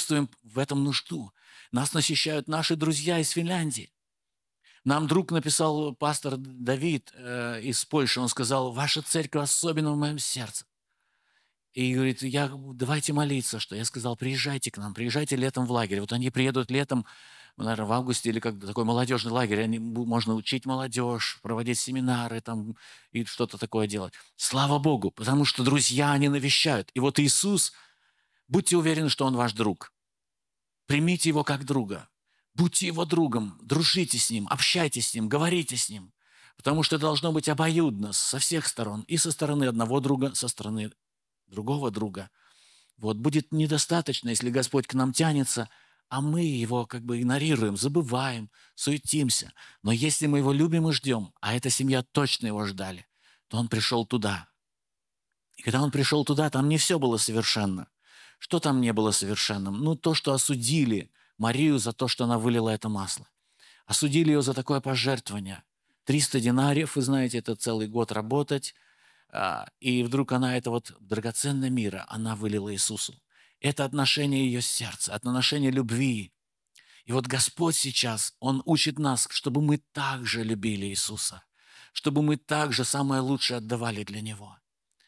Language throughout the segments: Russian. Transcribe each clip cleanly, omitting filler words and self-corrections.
чувствуем в этом нужду. Нас насыщают наши друзья из Финляндии. Нам друг написал, пастор Давид из Польши, он сказал: ваша церковь особенно в моем сердце. И говорит, давайте молиться, что я сказал, приезжайте к нам, приезжайте летом в лагерь. Вот они приедут летом, наверное, в августе, или как такой молодежный лагерь, можно учить молодежь, проводить семинары там, и что-то такое делать. Слава Богу, потому что друзья, они навещают. И вот Иисус, будьте уверены, что Он ваш друг. Примите Его как друга. Будьте Его другом, дружите с Ним, общайтесь с Ним, говорите с Ним. Потому что это должно быть обоюдно со всех сторон. И со стороны одного друга, со стороны другого друга. Вот будет недостаточно, если Господь к нам тянется, а мы Его как бы игнорируем, забываем, суетимся. Но если мы Его любим и ждем, а эта семья точно Его ждали, то Он пришел туда. И когда Он пришел туда, там не все было совершенно. Что там не было совершенным? Ну, то, что осудили Марию за то, что она вылила это масло. Осудили ее за такое пожертвование. 300 динариев, вы знаете, это целый год работать. И вдруг она, это вот драгоценное мира, она вылила Иисусу. Это отношение ее сердца, отношение любви. И вот Господь сейчас, Он учит нас, чтобы мы также любили Иисуса, чтобы мы также самое лучшее отдавали для Него.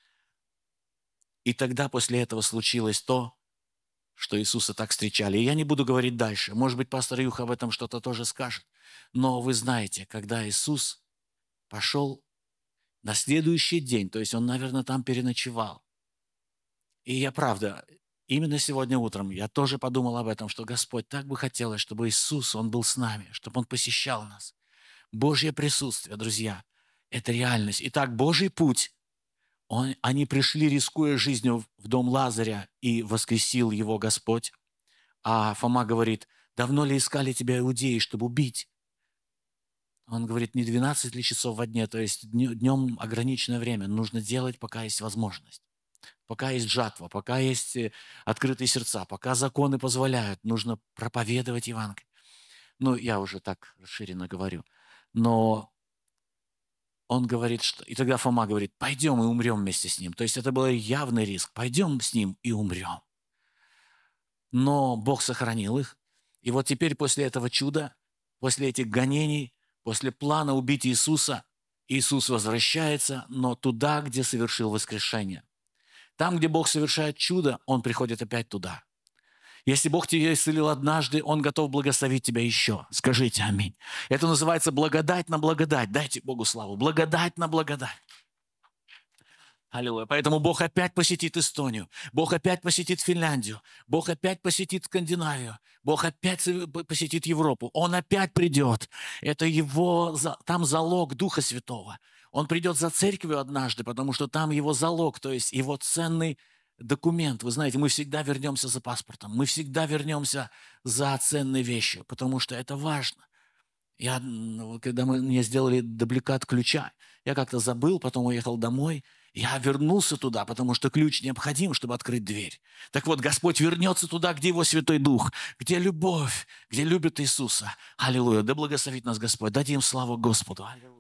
И тогда после этого случилось то, что Иисуса так встречали. И я не буду говорить дальше. Может быть, пастор Юха об этом что-то тоже скажет. Но вы знаете, когда Иисус пошел на следующий день, то есть Он, наверное, там переночевал. И я, правда, именно сегодня утром я тоже подумал об этом, что Господь, так бы хотелось, чтобы Иисус, Он был с нами, чтобы Он посещал нас. Божье присутствие, друзья, это реальность. Итак, Божий путь. Они пришли, рискуя жизнью, в дом Лазаря, и воскресил его Господь. А Фома говорит: давно ли искали тебя иудеи, чтобы убить? Он говорит: не 12 ли часов во дне, то есть днем ограниченное время. Нужно делать, пока есть возможность. Пока есть жатва, пока есть открытые сердца, пока законы позволяют, нужно проповедовать Евангелие. Ну, я уже так расширенно говорю. Но он говорит, что... И тогда Фома говорит: пойдем и умрем вместе с ним. То есть это был явный риск. Пойдем с ним и умрем. Но Бог сохранил их. И вот теперь после этого чуда, после этих гонений, после плана убить Иисуса, Иисус возвращается, но туда, где совершил воскрешение. Там, где Бог совершает чудо, Он приходит опять туда. Если Бог тебя исцелил однажды, Он готов благословить тебя еще. Скажите аминь. Это называется благодать на благодать. Дайте Богу славу. Благодать на благодать. Аллилуйя. Поэтому Бог опять посетит Эстонию. Бог опять посетит Финляндию. Бог опять посетит Скандинавию. Бог опять посетит Европу. Он опять придет. Это Его, там залог Духа Святого. Он придет за церковью однажды, потому что там Его залог, то есть Его ценный документ. Вы знаете, мы всегда вернемся за паспортом. Мы всегда вернемся за ценной вещью, потому что это важно. Когда мне сделали дубликат ключа, я как-то забыл, потом уехал домой. Я вернулся туда, потому что ключ необходим, чтобы открыть дверь. Так вот, Господь вернется туда, где Его Святой Дух, где любовь, где любит Иисуса. Аллилуйя. Да благословит нас Господь. Дадим славу Господу. Аллилуйя.